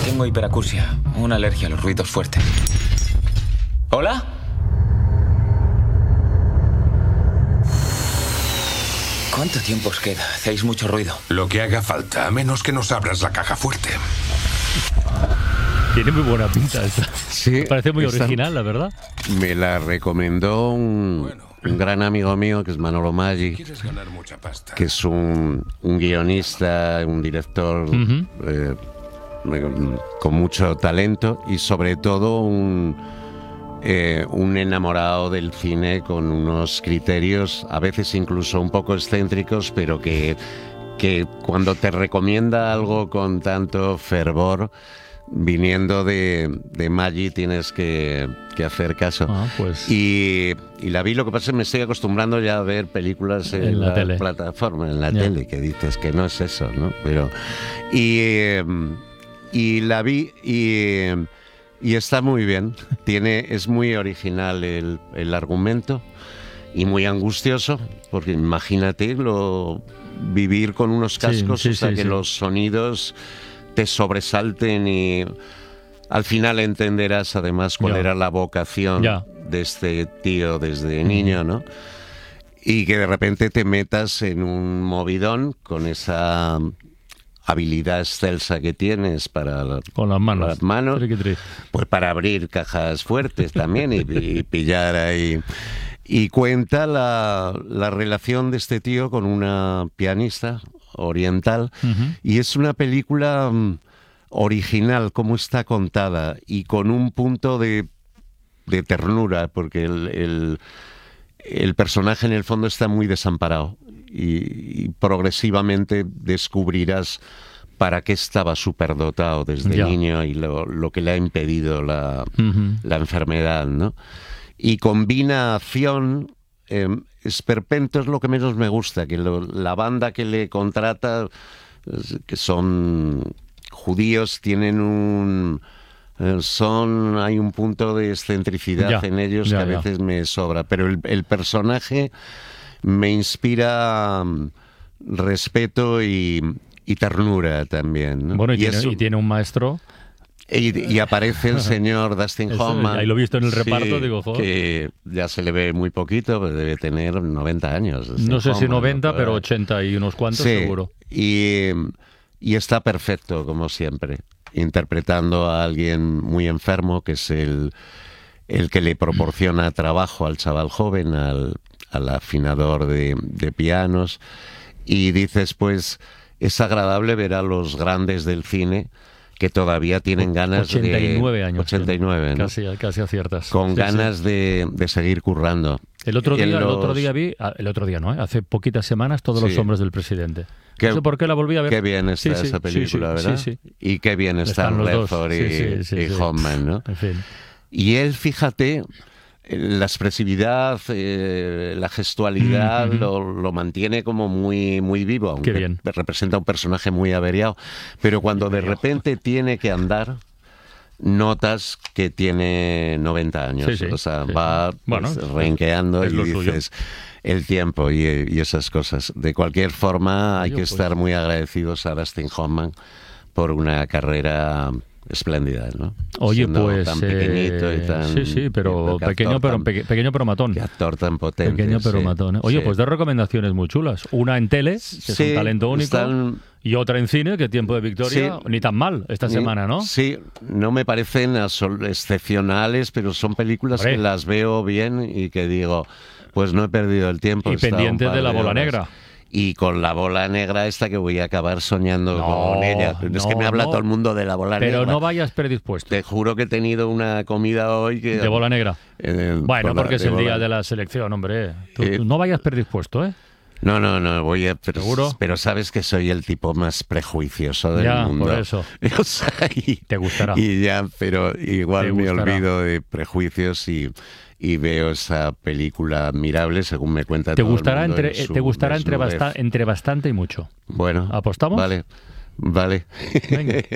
Tengo hiperacusia, una alergia a los ruidos fuertes. ¿Hola? ¿Cuánto tiempo os queda? Hacéis mucho ruido. Lo que haga falta, a menos que nos abras la caja fuerte. Tiene muy buena pinta esta. Sí, Parece muy original, la verdad. Me la recomendó un gran amigo mío, que es Manolo Maggi, Quieres ganar mucha pasta. que es un guionista, un director con mucho talento y sobre todo un enamorado del cine con unos criterios a veces incluso un poco excéntricos, pero que cuando te recomienda algo con tanto fervor, viniendo de Maggi, tienes que hacer caso. Pues. Y la vi, lo que pasa es que me estoy acostumbrando ya a ver películas en la la tele. plataforma, en la Ya. tele, que dices que no es eso, ¿no? Pero y la vi y está muy bien. Es muy original el argumento y muy angustioso, porque imagínate vivir con unos cascos, Sí, o sea, sí, que sí. los sonidos te sobresalten y al final entenderás además cuál Ya. era la vocación Ya. de este tío desde niño, ¿no? Y que de repente te metas en un movidón con esa habilidad excelsa que tienes Con las manos. Triqui-tri. pues para abrir cajas fuertes también y pillar ahí. Y cuenta la relación de este tío con una pianista oriental. Y es una película original, como está contada, y con un punto de ternura, porque el personaje en el fondo está muy desamparado y progresivamente descubrirás para qué estaba superdotado desde Ya. niño y lo que le ha impedido la enfermedad, ¿no? Y combina acción, esperpento es lo que menos me gusta, que la banda que le contrata, que son judíos, tienen hay un punto de excentricidad Ya, en ellos ya, que a ya. veces me sobra, pero el personaje me inspira respeto y ternura también, ¿no? Bueno, y eso- tiene un maestro. y aparece el señor Dustin Eso, Hoffman. ahí lo he visto en el reparto, digo, joder. Que ya se le ve muy poquito, pero debe tener 90 años. Dustin No sé si Hoffman, 90, ¿no? pero 80 y unos cuantos Sí, seguro. y está perfecto, como siempre, interpretando a alguien muy enfermo, que es el que le proporciona trabajo al chaval joven, al afinador de pianos. Y dices, pues, es agradable ver a los grandes del cine que todavía tienen ganas 89 años. 89, ¿no? Casi aciertas. Con Sí, ganas sí. de seguir currando. El otro En día vi, el otro día no, hace poquitas semanas, Todos los Sí. hombres del presidente. Qué- No sé por qué la volví a ver. Qué bien está Sí, sí, esa película, sí, ¿verdad? sí, sí. Y qué bien están Están los dos. Redford Sí, sí, y sí. Hoffman, ¿no? En fin. Y él, fíjate, la expresividad, la gestualidad lo mantiene como muy, muy vivo, aunque Qué bien. representa un personaje muy averiado. Pero cuando de repente tiene que andar, notas que tiene 90 años. Sí, sí, o sea, sí, va sí. Bueno, renqueando es y lo suyo. dices el tiempo y esas cosas. De cualquier forma, hay Oye, que pues. estar muy agradecidos a Dustin Hoffman por una carrera espléndida, ¿no? Oye, Siendo pues tan pequeñito y tan... sí, pero qué pequeño, actor pero tan- pequeño pero matón. qué actor tan potente. Pequeño pero sí, matón. ¿Eh? Oye, sí. pues dos recomendaciones muy chulas. Una en tele, que es Sí, un talento único, están- y otra en cine, que Tiempo de Victoria, Sí. ni tan mal esta semana, ¿no? Sí, no me parecen excepcionales, pero son películas Hombre. que las veo bien y que digo, pues no he perdido el tiempo. Y he estado pendiente un par de la bola horas. negra. Y con la bola negra esta que voy a acabar soñando No, con ella. Es que me habla no. todo el mundo de la bola negra. Pero no vayas predispuesto. Te juro que he tenido una comida hoy que... De bola negra. Bueno, con la- porque es de el día bola- de la selección, hombre. Tú Eh, no vayas predispuesto, ¿eh? No, voy a... Pero, ¿Seguro? pero sabes que soy el tipo más prejuicioso del Ya, mundo. por eso. O sea, Te gustará. Y ya, pero Te igual me gustará. olvido de prejuicios y veo esa película admirable, según me cuenta Te todo el gustará mundo entre, en su te gustará desnudez. entre bastante y mucho. Bueno, ¿Apostamos? Vale. Venga.